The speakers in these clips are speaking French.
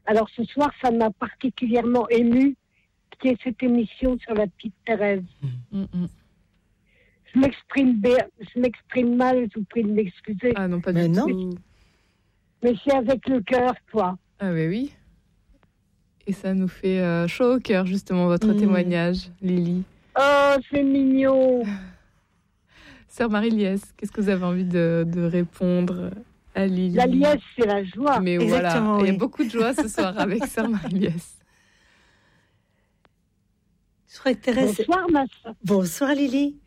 Alors ce soir, ça m'a particulièrement émue, qui est cette émission sur la petite Thérèse. Je m'exprime mal, je vous prie de m'excuser. Ah non, pas du tout. Mais c'est avec le cœur, quoi. Ah oui. Et ça nous fait chaud au cœur, justement, votre témoignage, Lily. Oh, c'est mignon. Sœur Marie-Liesse, qu'est-ce que vous avez envie de répondre à Lily? La liesse, c'est la joie. Mais exactement, voilà, il y a beaucoup de joie ce soir avec Sœur Marie-Liesse. Je crois que Thérèse... Bonsoir, ma sœur. Bonsoir, Lily.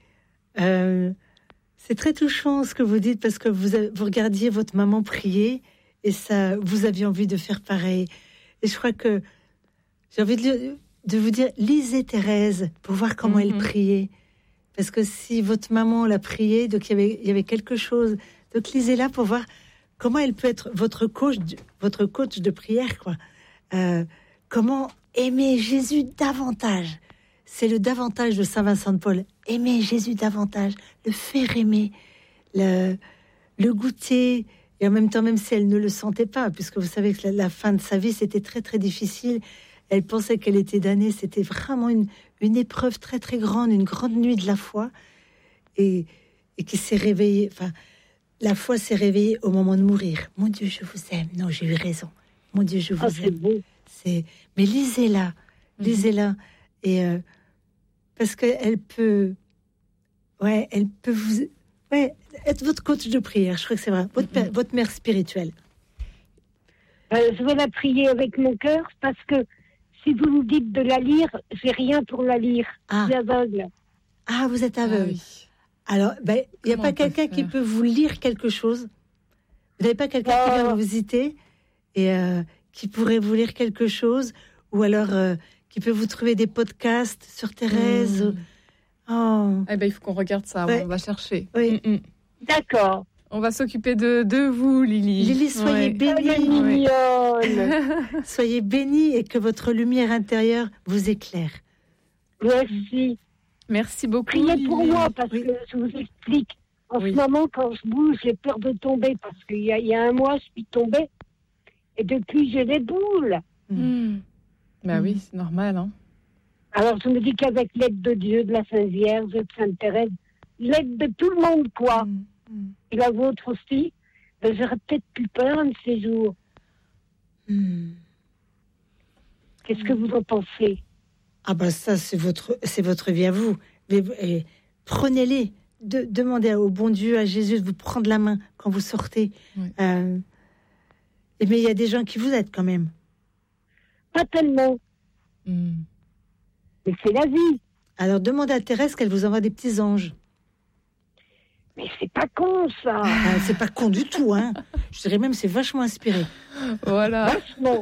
C'est très touchant ce que vous dites, parce que vous regardiez votre maman prier et ça, vous aviez envie de faire pareil. Et je crois que j'ai envie de vous dire, lisez Thérèse pour voir comment elle priait. Parce que si votre maman l'a prié, donc il y avait quelque chose. Donc lisez-la pour voir comment elle peut être votre coach de prière, quoi. Comment aimer Jésus davantage. C'est le davantage de Saint Vincent de Paul. Aimer Jésus davantage, le faire aimer, le goûter. Et en même temps, même si elle ne le sentait pas, puisque vous savez que la fin de sa vie, c'était très, très difficile. Elle pensait qu'elle était damnée. C'était vraiment une épreuve très, très grande, une grande nuit de la foi. Et qui s'est réveillée. Enfin, la foi s'est réveillée au moment de mourir. Mon Dieu, je vous aime. Non, j'ai eu raison. Mon Dieu, je vous aime. C'est beau. Mais lisez-la. Lisez-la. Et parce qu'elle peut... Ouais, elle peut vous... Ouais, être votre coach de prière, je crois que c'est vrai. Votre mère spirituelle. Je vais la prier avec mon cœur, parce que si vous nous dites de la lire, j'ai rien pour la lire. Je suis aveugle. Ah, vous êtes aveugle. Oui. Alors, il n'y a pas quelqu'un qui peut vous lire quelque chose? Vous n'avez pas quelqu'un qui vient vous visiter et qui pourrait vous lire quelque chose? Ou alors qui peut vous trouver des podcasts sur Thérèse? Il faut qu'on regarde ça, on va chercher. Oui. D'accord. On va s'occuper de vous, Lily. Lily, soyez bénie. Soyez bénie et que votre lumière intérieure vous éclaire. Merci. Merci beaucoup. Priez Lily. pour moi, parce que je vous explique. En ce moment, quand je bouge, j'ai peur de tomber, parce qu'il y a un mois, je suis tombée. Et depuis, j'ai des boules. Oui, c'est normal. Hein. Alors, je me dis qu'avec l'aide de Dieu, de la Sainte Vierge, de Sainte Thérèse, l'aide de tout le monde, quoi, et la vôtre aussi, j'aurais peut-être plus peur un de ces jours. Qu'est-ce que vous en pensez? Ça, c'est votre vie à vous. Mais prenez-les. Demandez au bon Dieu, à Jésus, de vous prendre la main quand vous sortez. Mais il y a des gens qui vous aident quand même. Pas tellement. Mais c'est la vie. Alors demandez à Thérèse qu'elle vous envoie des petits anges. Mais c'est pas con, ça. C'est pas con du tout, hein. Je dirais même c'est vachement inspiré. Voilà. Vachement.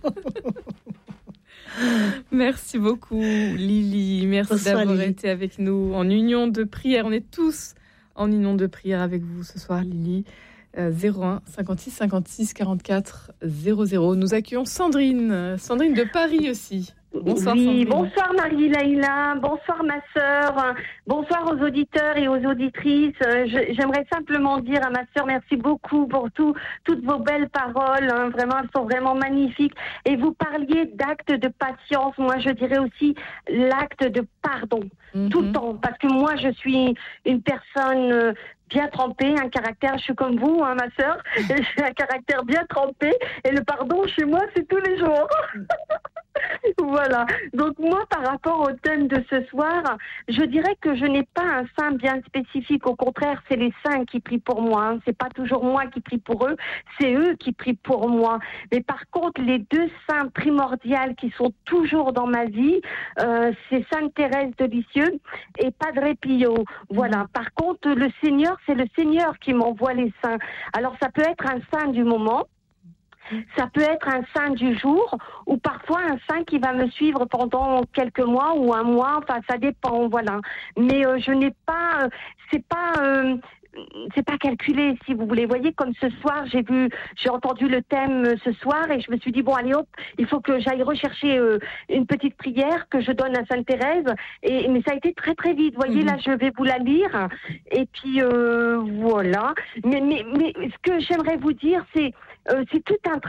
Merci beaucoup, Lily. Merci d'avoir été avec nous en union de prière. On est tous en union de prière avec vous ce soir, Lily. 01 56 56 44 00. Nous accueillons Sandrine de Paris aussi. Bonsoir, Sandrine. Bonsoir Marie-Laïla, bonsoir ma sœur, bonsoir aux auditeurs et aux auditrices. J'aimerais simplement dire à ma sœur merci beaucoup pour toutes vos belles paroles, hein. Vraiment, elles sont vraiment magnifiques. Et vous parliez d'acte de patience, moi je dirais aussi l'acte de pardon, tout le temps, parce que moi je suis une personne... bien trempée, un caractère, je suis comme vous, hein, ma sœur, j'ai un caractère bien trempé, et le pardon chez moi, c'est tous les jours. Voilà. Donc moi, par rapport au thème de ce soir, je dirais que je n'ai pas un saint bien spécifique. Au contraire, c'est les saints qui prient pour moi. Hein. C'est pas toujours moi qui prie pour eux, c'est eux qui prient pour moi. Mais par contre, les deux saints primordiales qui sont toujours dans ma vie, c'est Sainte Thérèse de Lisieux et Padre Pio. Voilà. Par contre, le Seigneur, c'est le Seigneur qui m'envoie les saints. Alors ça peut être un saint du moment. Ça peut être un saint du jour ou parfois un saint qui va me suivre pendant quelques mois ou un mois, enfin ça dépend, voilà. Mais je n'ai pas, c'est pas calculé, si vous voulez. Vous voyez, comme ce soir, j'ai entendu le thème ce soir et je me suis dit, bon, allez hop, il faut que j'aille rechercher une petite prière que je donne à Sainte Thérèse. Mais ça a été très, très vite. Vous voyez, là, je vais vous la lire. Et puis, voilà. Mais ce que j'aimerais vous dire, c'est tout un